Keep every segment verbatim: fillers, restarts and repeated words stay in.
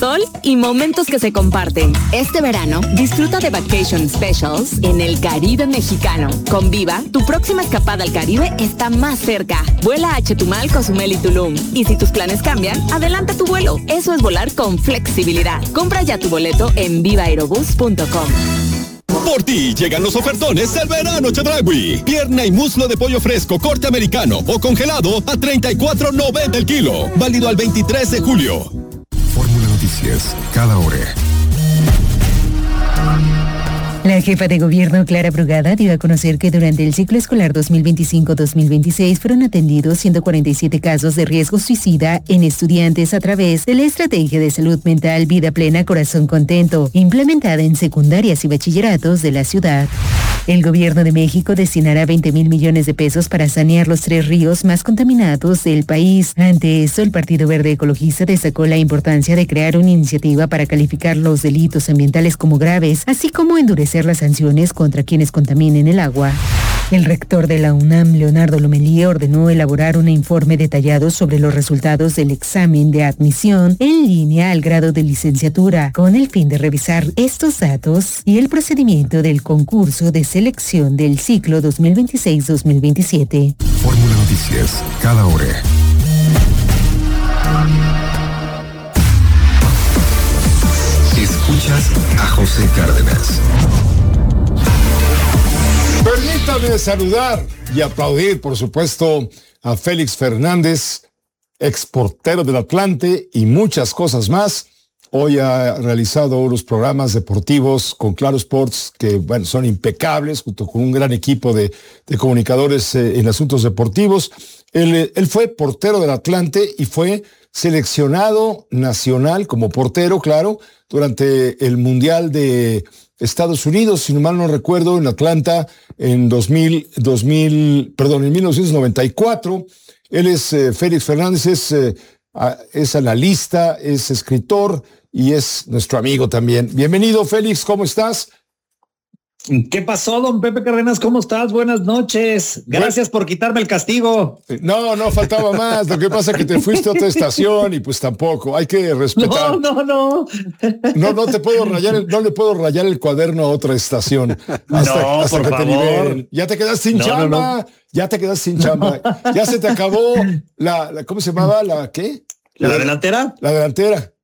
sol y momentos que se comparten. Este verano, disfruta de Vacation Specials en el Caribe mexicano. Con Viva, tu próxima escapada al Caribe está más cerca. Vuela a Chetumal, Cozumel y Tulum. Y si tus planes cambian, adelanta tu vuelo. Eso es volar con flexibilidad. Compra ya tu boleto en viva aerobus punto com. Por ti llegan los ofertones del verano Chedraui. Pierna y muslo de pollo fresco, corte americano o congelado a treinta y cuatro noventa el kilo. Válido al veintitrés de julio. Fórmula Noticias, cada hora. La jefa de gobierno, Clara Brugada, dio a conocer que durante el ciclo escolar dos mil veinticinco dos mil veintiséis fueron atendidos ciento cuarenta y siete casos de riesgo suicida en estudiantes a través de la Estrategia de Salud Mental Vida Plena Corazón Contento, implementada en secundarias y bachilleratos de la ciudad. El gobierno de México destinará veinte mil millones de pesos para sanear los tres ríos más contaminados del país. Ante esto, el Partido Verde Ecologista destacó la importancia de crear una iniciativa para calificar los delitos ambientales como graves, así como endurecer las sanciones contra quienes contaminen el agua. El rector de la UNAM, Leonardo Lomelí, ordenó elaborar un informe detallado sobre los resultados del examen de admisión en línea al grado de licenciatura, con el fin de revisar estos datos y el procedimiento del concurso de selección del ciclo dos mil veintiséis dos mil veintisiete. Fórmula Noticias, cada hora. Escuchas a José Cárdenas. Permítame saludar y aplaudir, por supuesto, a Félix Fernández, exportero del Atlante y muchas cosas más. Hoy ha realizado unos programas deportivos con Claro Sports que, bueno, son impecables, junto con un gran equipo de, de comunicadores eh, en asuntos deportivos. Él, él fue portero del Atlante y fue seleccionado nacional como portero, claro, durante el Mundial de Estados Unidos, si no mal no recuerdo, en Atlanta en dos mil, dos mil, perdón, en mil novecientos noventa y cuatro. Él es eh, Félix Fernández, es, eh, es analista, es escritor y es nuestro amigo también. Bienvenido, Félix, ¿cómo estás? ¿Qué pasó, don Pepe Cárdenas? ¿Cómo estás? Buenas noches. Gracias por quitarme el castigo. No, no, faltaba más. Lo que pasa es que te fuiste a otra estación y pues tampoco. Hay que respetar. No, no, no. No, no te puedo rayar, el, no le puedo rayar el cuaderno a otra estación. Hasta, no, hasta por que favor. te liberen. Ya te quedas sin no, chamba. No, no. Ya te quedas sin chamba. Ya se te acabó la, la ¿cómo se llamaba? ¿La qué? ¿La, ¿La delantera? La delantera.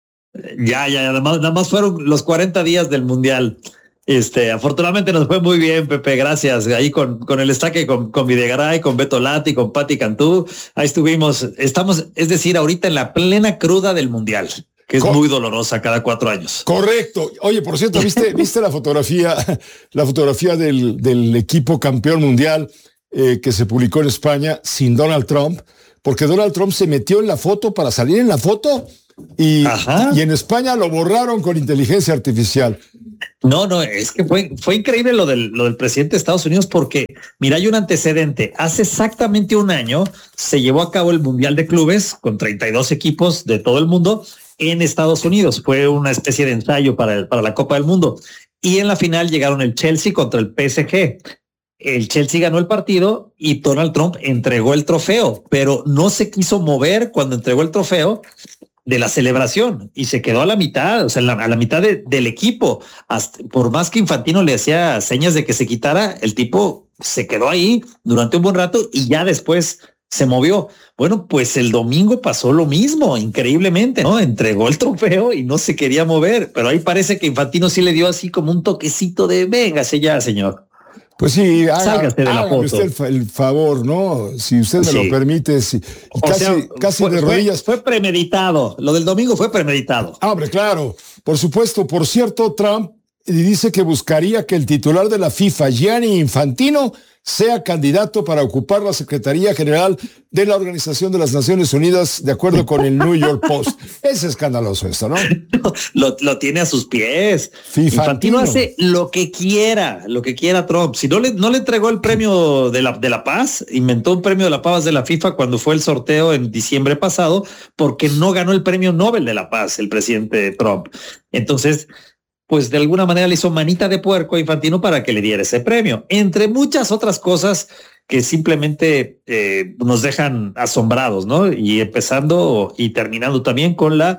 Ya, ya, nada más, nada más fueron los cuarenta días del Mundial. Este, afortunadamente nos fue muy bien, Pepe, gracias. Ahí con, con el estaque, con, con Videgaray, con Beto Lati, con Pati Cantú, ahí estuvimos. Estamos, es decir, ahorita en la plena cruda del Mundial, que es Co- muy dolorosa cada cuatro años. Correcto. Oye, por cierto, ¿viste, viste la fotografía, la fotografía del, del equipo campeón mundial eh, que se publicó en España sin Donald Trump? Porque Donald Trump se metió en la foto para salir en la foto y, y en España lo borraron con inteligencia artificial. No, no, es que fue, fue increíble lo del, lo del presidente de Estados Unidos porque, mira, hay un antecedente. Hace exactamente un año se llevó a cabo el Mundial de Clubes con treinta y dos equipos de todo el mundo en Estados Unidos. Fue una especie de ensayo para, el, para la Copa del Mundo. Y en la final llegaron el Chelsea contra el P S G. El Chelsea ganó el partido y Donald Trump entregó el trofeo, pero no se quiso mover cuando entregó el trofeo de la celebración y se quedó a la mitad, o sea, la, a la mitad de, del equipo. Hasta, por más que Infantino le hacía señas de que se quitara, el tipo se quedó ahí durante un buen rato y ya después se movió. Bueno, pues el domingo pasó lo mismo, increíblemente, ¿no? Entregó el trofeo y no se quería mover, pero ahí parece que Infantino sí le dio así como un toquecito de véngase ya, señor. Pues sí, haga, de la foto. Usted el, el favor, ¿no? Si usted me sí. lo permite, si, casi, sea, casi fue, de rodillas. Fue, fue premeditado, lo del domingo fue premeditado. Ah, hombre, claro, por supuesto. Por cierto, Trump dice que buscaría que el titular de la FIFA, Gianni Infantino, sea candidato para ocupar la Secretaría General de la Organización de las Naciones Unidas, de acuerdo con el New York Post. Es escandaloso esto, ¿no? no lo, lo tiene a sus pies. Fifantino. Infantino hace lo que quiera, lo que quiera Trump. Si no le, no le entregó el premio de la, de la paz, inventó un premio de la paz de la FIFA cuando fue el sorteo en diciembre pasado, porque no ganó el premio Nobel de la paz el presidente Trump. Entonces, pues de alguna manera le hizo manita de puerco a Infantino para que le diera ese premio, entre muchas otras cosas que simplemente eh, nos dejan asombrados, ¿no? Y empezando y terminando también con la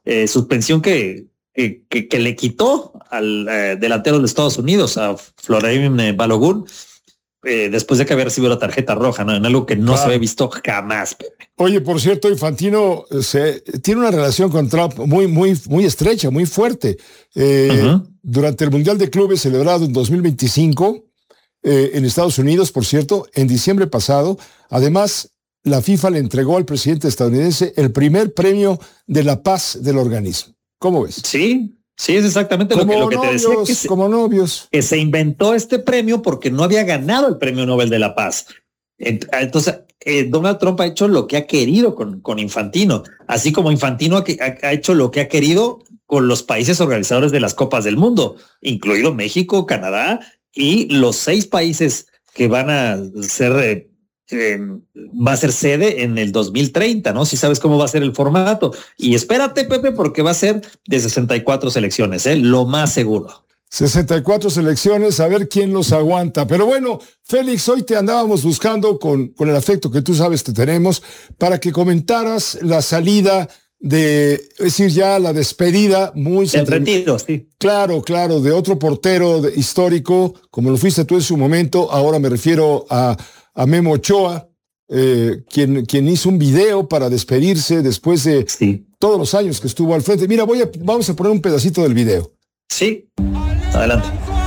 eh, suspensión que, que, que, que le quitó al eh, delantero de Estados Unidos, a Florent Balogun, eh, después de que había recibido la tarjeta roja, ¿no? En algo que no claro. se había visto jamás. Pepe. Oye, por cierto, Infantino se, tiene una relación con Trump muy, muy, muy estrecha, muy fuerte. Eh, uh-huh. Durante el Mundial de Clubes celebrado en dos mil veinticinco, eh, en Estados Unidos, por cierto, en diciembre pasado, además, la FIFA le entregó al presidente estadounidense el primer premio de la paz del organismo. ¿Cómo ves? Sí, sí, es exactamente lo que, lo que novios, te decía. Que se, como novios. Que se inventó este premio porque no había ganado el premio Nobel de la Paz. Entonces, eh, Donald Trump ha hecho lo que ha querido con, con Infantino, así como Infantino ha, ha, ha hecho lo que ha querido con los países organizadores de las Copas del Mundo, incluido México, Canadá y los seis países que van a ser... Eh, Eh, va a ser sede en el dos mil treinta, ¿no? Si sabes cómo va a ser el formato. Y espérate, Pepe, porque va a ser de sesenta y cuatro selecciones, ¿eh? Lo más seguro. sesenta y cuatro selecciones, a ver quién los aguanta. Pero bueno, Félix, hoy te andábamos buscando con, con el afecto que tú sabes que tenemos para que comentaras la salida de, es decir, ya la despedida muy... El retiro, sí. Claro, claro, de otro portero de, histórico, como lo fuiste tú en su momento. Ahora me refiero a a Memo Ochoa, eh, quien, quien hizo un video para despedirse después de sí. todos los años que estuvo al frente. Mira, voy a, vamos a poner un pedacito del video. Sí, adelante.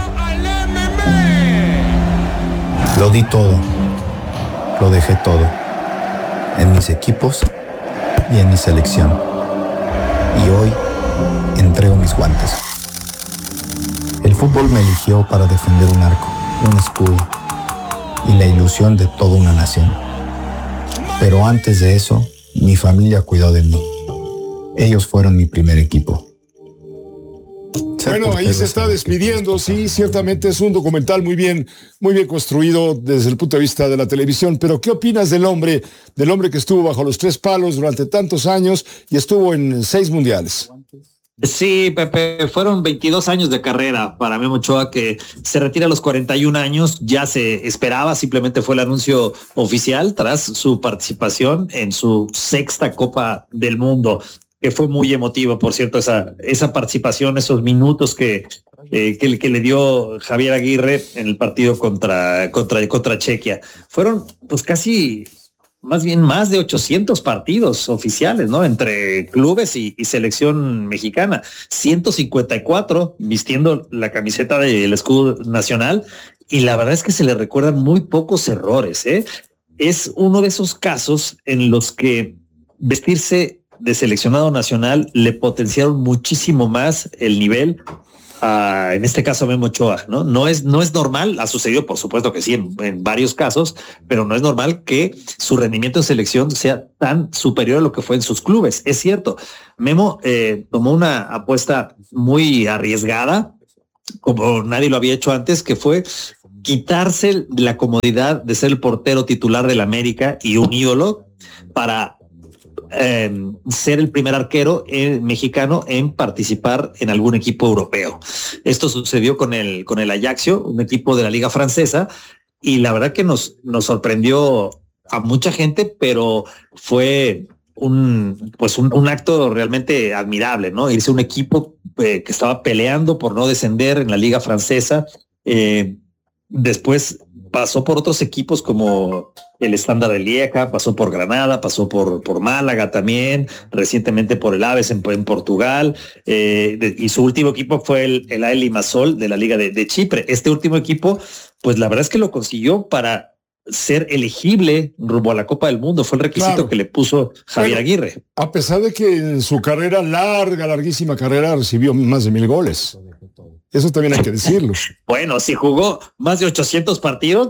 Lo di todo, lo dejé todo, en mis equipos y en mi selección. Y hoy entrego mis guantes. El fútbol me eligió para defender un arco, un escudo y la ilusión de toda una nación. Pero antes de eso, mi familia cuidó de mí. Ellos fueron mi primer equipo. Bueno, ahí se está despidiendo, sí, ciertamente es un documental muy bien, muy bien construido desde el punto de vista de la televisión, pero ¿qué opinas del hombre, del hombre que estuvo bajo los tres palos durante tantos años y estuvo en seis mundiales? Sí, Pepe, fueron veintidós años de carrera para Memo Ochoa, que se retira a los cuarenta y un años, ya se esperaba, simplemente fue el anuncio oficial tras su participación en su sexta Copa del Mundo, que fue muy emotivo, por cierto, esa, esa participación, esos minutos que, eh, que, que le dio Javier Aguirre en el partido contra, contra, contra Chequia. Fueron pues casi... más bien más de ochocientos partidos oficiales, ¿no? Entre clubes y, y selección mexicana, ciento cincuenta y cuatro vistiendo la camiseta del escudo nacional, y la verdad es que se le recuerdan muy pocos errores, ¿eh? Es uno de esos casos en los que vestirse de seleccionado nacional le potenciaron muchísimo más el nivel. Uh, en este caso Memo Ochoa, ¿no? No es, no es normal, ha sucedido por supuesto que sí en, en varios casos, pero no es normal que su rendimiento en selección sea tan superior a lo que fue en sus clubes. Es cierto, Memo eh, tomó una apuesta muy arriesgada, como nadie lo había hecho antes, que fue quitarse la comodidad de ser el portero titular del América y un ídolo para Eh, ser el primer arquero eh, mexicano en participar en algún equipo europeo. Esto sucedió con el, con el Ajaccio, un equipo de la liga francesa, y la verdad que nos, nos sorprendió a mucha gente, pero fue un, pues un, un acto realmente admirable, ¿no? Irse a un equipo eh, que estaba peleando por no descender en la liga francesa. Eh, después pasó por otros equipos como el Estándar de Lieja, pasó por Granada, pasó por, por Málaga también, recientemente por el Aves en, en Portugal, eh, de, y su último equipo fue el, el A E Limassol de la Liga de, de Chipre. Este último equipo, pues la verdad es que lo consiguió para ser elegible rumbo a la Copa del Mundo. Fue el requisito claro. que le puso Javier bueno, Aguirre. A pesar de que en su carrera larga, larguísima carrera, recibió más de mil goles. Eso también hay que decirlo. Bueno, si jugó más de ochocientos partidos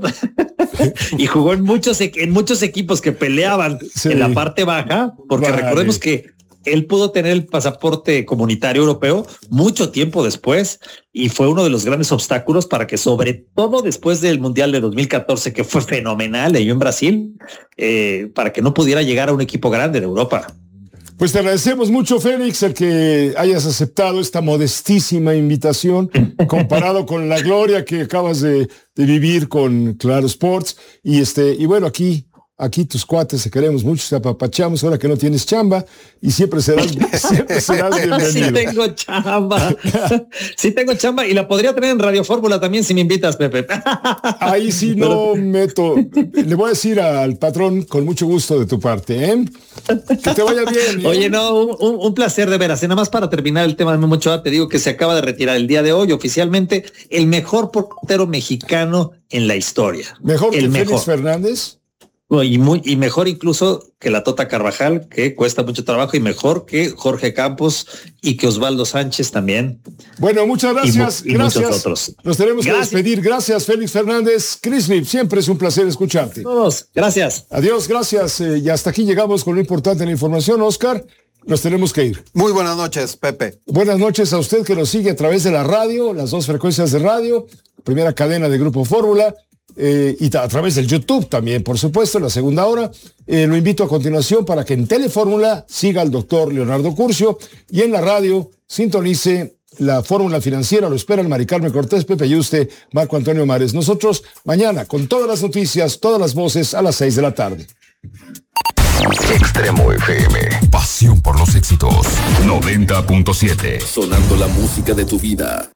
y jugó en muchos, en muchos equipos que peleaban sí. en la parte baja, porque vale. recordemos que él pudo tener el pasaporte comunitario europeo mucho tiempo después, y fue uno de los grandes obstáculos para que, sobre todo después del Mundial de dos mil catorce, que fue fenomenal allá en Brasil, eh, para que no pudiera llegar a un equipo grande de Europa. Pues te agradecemos mucho, Félix, el que hayas aceptado esta modestísima invitación comparado con la gloria que acabas de, de vivir con Claro Sports. Y este, y bueno, aquí aquí tus cuates te queremos mucho, te apapachamos ahora que no tienes chamba y siempre serás, siempre serás bienvenido. Sí tengo chamba, sí tengo chamba y la podría tener en Radio Fórmula también si me invitas, Pepe. Ahí sí no meto, le voy a decir al patrón con mucho gusto de tu parte, ¿eh? Que te vaya bien. ¿eh? Oye, no, un, un placer de veras. Y nada más para terminar el tema de Memo Ochoa, te digo que se acaba de retirar el día de hoy oficialmente el mejor portero mexicano en la historia. ¿Mejor el que mejor. Félix Fernández? Y, muy, y mejor incluso que la Tota Carvajal, que cuesta mucho trabajo, y mejor que Jorge Campos y que Osvaldo Sánchez también. Bueno, muchas gracias. Y, y gracias. muchos otros. Nos tenemos Gracias. que despedir. Gracias, Félix Fernández. Crislip, siempre es un placer escucharte. Todos, gracias. Adiós, gracias. Eh, y hasta aquí llegamos con lo importante en la información, Oscar. Nos tenemos que ir. Muy buenas noches, Pepe. Buenas noches a usted que nos sigue a través de la radio, las dos frecuencias de radio, primera cadena de Grupo Fórmula, eh, y a través del YouTube también, por supuesto, en la segunda hora. Eh, lo invito a continuación para que en Telefórmula siga al doctor Leonardo Curcio y en la radio sintonice la Fórmula Financiera. Lo espera el Mari Carmen Cortés, Pepe Yuste, Marco Antonio Mares. Nosotros mañana con todas las noticias, todas las voces a las seis de la tarde. Extremo F M. Pasión por los éxitos. noventa punto siete. Sonando la música de tu vida.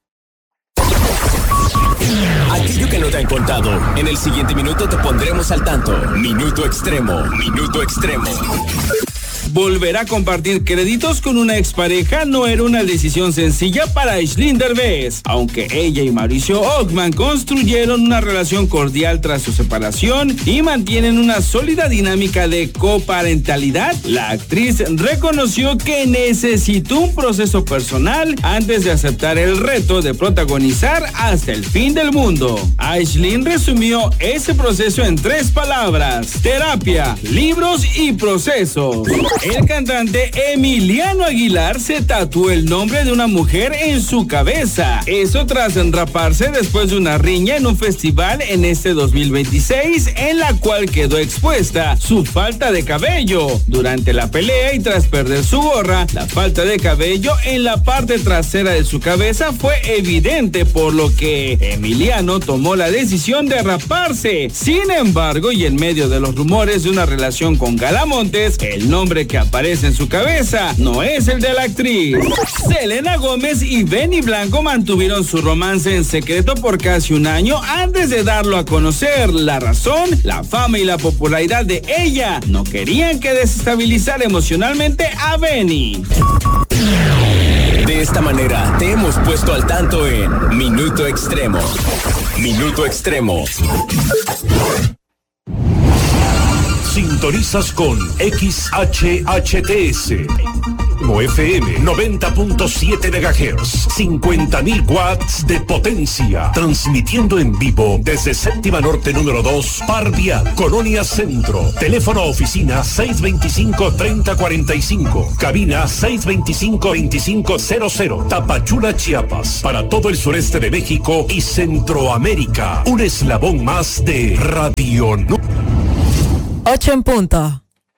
Aquello que no te han contado, en el siguiente minuto te pondremos al tanto. Minuto Extremo, Minuto Extremo. Volver a compartir créditos con una expareja no era una decisión sencilla para Aislinn Derbez. Aunque ella y Mauricio Ockman construyeron una relación cordial tras su separación y mantienen una sólida dinámica de coparentalidad, la actriz reconoció que necesitó un proceso personal antes de aceptar el reto de protagonizar Hasta el fin del mundo. Aislinn resumió ese proceso en tres palabras: terapia, libros y procesos. El cantante Emiliano Aguilar se tatuó el nombre de una mujer en su cabeza. Eso tras enraparse después de una riña en un festival en este dos mil veintiséis, en la cual quedó expuesta su falta de cabello. Durante la pelea y tras perder su gorra, la falta de cabello en la parte trasera de su cabeza fue evidente, por lo que Emiliano tomó la decisión de raparse. Sin embargo, y en medio de los rumores de una relación con Gala Montes, el nombre que aparece en su cabeza no es el de la actriz. Selena Gómez y Benny Blanco mantuvieron su romance en secreto por casi un año antes de darlo a conocer. La razón, la fama y la popularidad de ella no querían que desestabilizara emocionalmente a Benny. De esta manera te hemos puesto al tanto en Minuto Extremo. Minuto Extremo. Sintonizas con X H H T S. F M noventa punto siete megahertz, cincuenta mil watts de potencia, transmitiendo en vivo desde Séptima Norte número dos, Parvia, Colonia Centro. Teléfono oficina seis veinticinco, treinta cuarenta y cinco, cabina seis veinticinco, veinticinco cero cero, Tapachula, Chiapas, para todo el sureste de México y Centroamérica. Un eslabón más de Radio Nu. Ocho en punto.